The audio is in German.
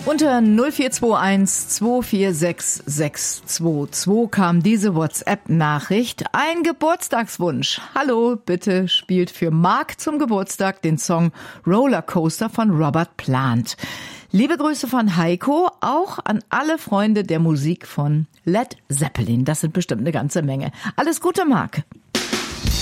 Unter 0421 246 622 kam diese WhatsApp-Nachricht. Ein Geburtstagswunsch. Hallo, bitte spielt für Mark zum Geburtstag den Song Rollercoaster von Robert Plant. Liebe Grüße von Heiko, auch an alle Freunde der Musik von Led Zeppelin. Das sind bestimmt eine ganze Menge. Alles Gute, Mark.